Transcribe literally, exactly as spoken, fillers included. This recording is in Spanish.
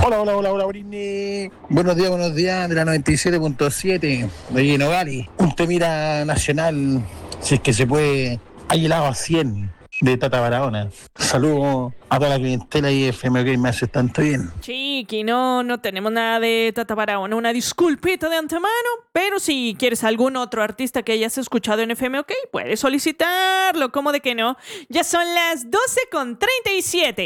Hola, hola, hola, hola, Britney. Buenos días, buenos días, de la noventa y siete punto siete de Nogali. Un temita nacional, si es que se puede. Hay helado a cien de Tata Barahona. Saludos a toda la clientela y F M OK me hace tanto bien. Chiqui, no, no tenemos nada de Tata Barahona, una disculpita de antemano, pero si quieres algún otro artista que hayas escuchado en F M OK, puedes solicitarlo, ¿cómo de que no? Ya son las doce con treinta y siete.